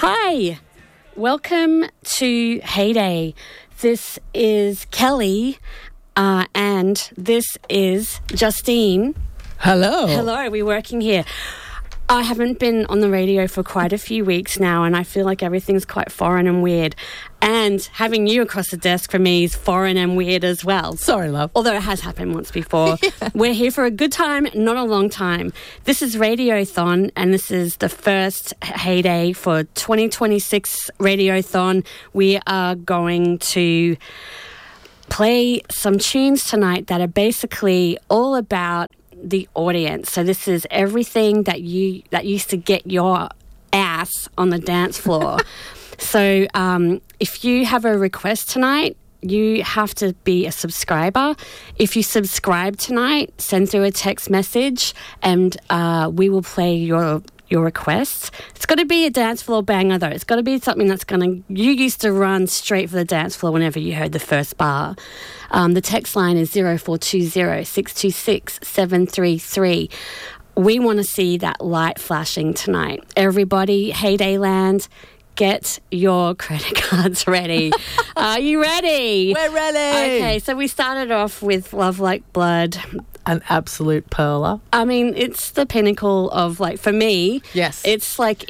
Hi, welcome to Heyday. This is Kelly, and this is Justine. Hello. Hello, we're working here. I haven't been on the radio for quite a few weeks now, and I feel like everything's quite foreign and weird. And having you across the desk for me is foreign and weird as well. Sorry, love. Although it has happened once before. Yeah. We're here for a good time, not a long time. This is Radiothon, and this is the first Heyday for 2026 Radiothon. We are going to play some tunes tonight that are basically all about the audience. So this is everything that used to get your ass on the dance floor. So if you have a request tonight, you have to be a subscriber. If you subscribe tonight, send through a text message and we will play your requests. It's got to be a dance floor banger though. It's got to be something that's you used to run straight for the dance floor whenever you heard the first bar. The text line is 0420 626 733. We want to see that light flashing tonight. Everybody, Heyday Land, get your credit cards ready. Are you ready? We're ready. Okay, so we started off with Love Like Blood. An absolute pearler. I mean, it's the pinnacle of, like, for me, yes, it's like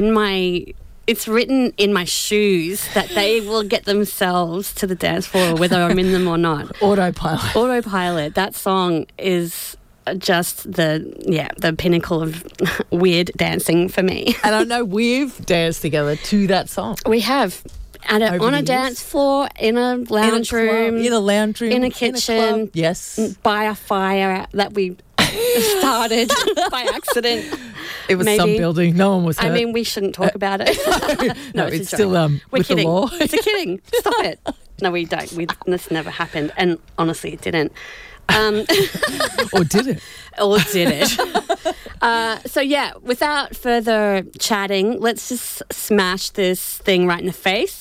it's written in my shoes that they will get themselves to the dance floor whether I'm in them or not. Autopilot. That song is just the pinnacle of weird dancing for me. And I know we've danced together to that song. We have. On a dance floor, in a lounge room. In a lounge room. In a kitchen. Yes. By a fire that we started by accident. It was maybe. Some building. No one was hurt. I mean, we shouldn't talk about it. no, it's still We're with kidding. The law. It's a kidding. Stop it. No, we don't. This never happened. And honestly, it didn't. Or did it? Or did it? So, yeah, without further chatting, let's just smash this thing right in the face.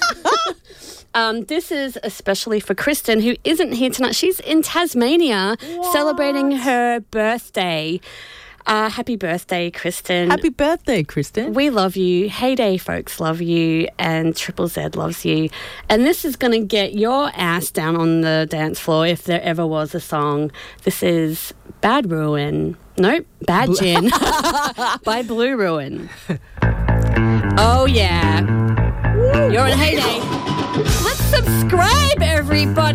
This is especially for Kristen, who isn't here tonight. She's in Tasmania celebrating her birthday. Happy birthday, Kristen. Happy birthday, Kristen. We love you. Heyday folks love you. And Triple Z loves you. And this is going to get your ass down on the dance floor if there ever was a song. This is Bad Ruin. Nope, Bad Gin by Blue Ruin. Oh, yeah. You're on Heyday. Let's subscribe, everybody.